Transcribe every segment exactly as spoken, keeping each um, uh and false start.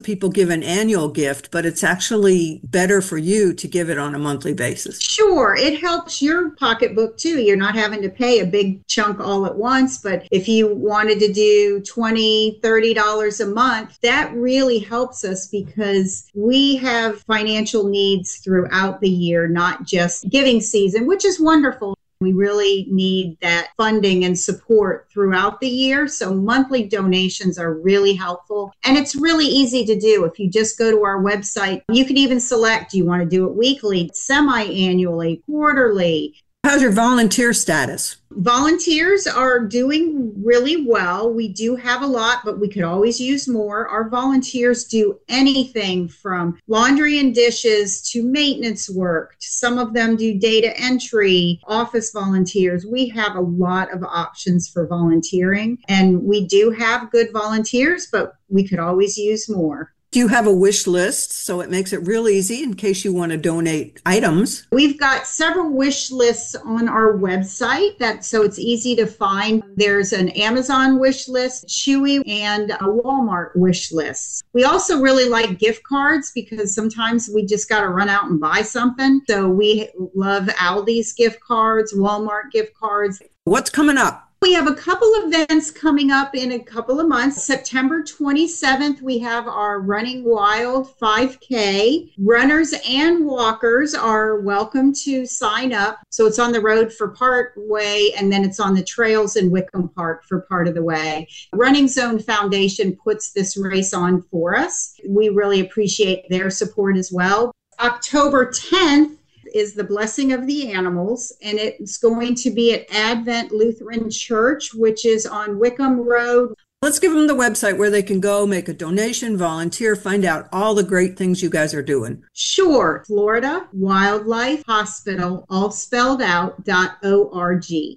people give an annual gift, but it's actually better for you to give it on a monthly basis. Sure. It helps your pocketbook too. You're not having to pay a big chunk all at once. But if you wanted to do twenty dollars, thirty dollars a month, that really helps us because we have financial needs throughout the year, not just giving season, which is wonderful. We really need that funding and support throughout the year. So monthly donations are really helpful. And it's really easy to do. If you just go to our website, you can even select, do you want to do it weekly, semi-annually, quarterly? How's your volunteer status? Volunteers are doing really well. We do have a lot, but we could always use more. Our volunteers do anything from laundry and dishes to maintenance work. Some of them do data entry, office volunteers. We have a lot of options for volunteering, and we do have good volunteers, but we could always use more. Do you have a wish list so it makes it real easy in case you want to donate items? We've got several wish lists on our website, that so it's easy to find. There's an Amazon wish list, Chewy, and a Walmart wish list. We also really like gift cards because sometimes we just got to run out and buy something. So we love Aldi's gift cards, Walmart gift cards. What's coming up? We have a couple of events coming up in a couple of months. September twenty-seventh, we have our Running Wild five K. Runners and walkers are welcome to sign up. So it's on the road for part way, and then it's on the trails in Wickham Park for part of the way. Running Zone Foundation puts this race on for us. We really appreciate their support as well. October tenth, is the Blessing of the Animals, and it's going to be at Advent Lutheran Church, which is on Wickham Road. Let's give them the website where they can go, make a donation, volunteer, find out all the great things you guys are doing. Sure. Florida Wildlife Hospital, all spelled out, dot O R G.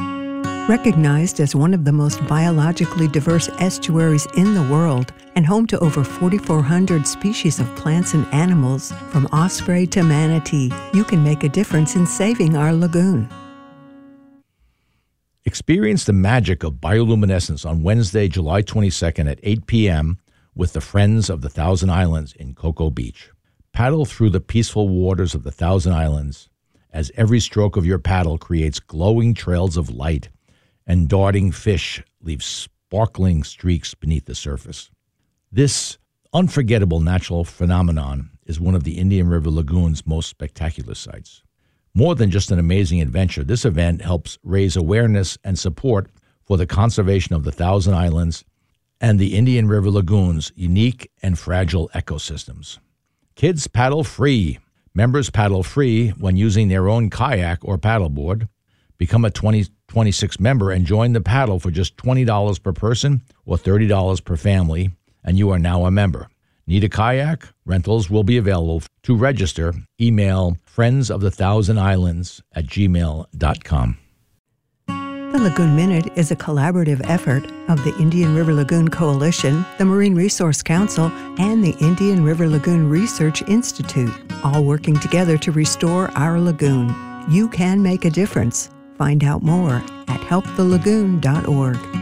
Recognized as one of the most biologically diverse estuaries in the world and home to over forty-four hundred species of plants and animals, from osprey to manatee, you can make a difference in saving our lagoon. Experience the magic of bioluminescence on Wednesday, July twenty-second at eight p.m. with the Friends of the Thousand Islands in Cocoa Beach. Paddle through the peaceful waters of the Thousand Islands as every stroke of your paddle creates glowing trails of light and darting fish leave sparkling streaks beneath the surface. This unforgettable natural phenomenon is one of the Indian River Lagoon's most spectacular sights. More than just an amazing adventure, this event helps raise awareness and support for the conservation of the Thousand Islands and the Indian River Lagoon's unique and fragile ecosystems. Kids paddle free. Members paddle free when using their own kayak or paddleboard. Become a twenty twenty-six member and join the paddle for just twenty dollars per person or thirty dollars per family, and you are now a member. Need a kayak? Rentals will be available. To register, email friends of the thousand islands at gmail dot com. The Lagoon Minute is a collaborative effort of the Indian River Lagoon Coalition, the Marine Resource Council, and the Indian River Lagoon Research Institute, all working together to restore our lagoon. You can make a difference. Find out more at help the lagoon dot org.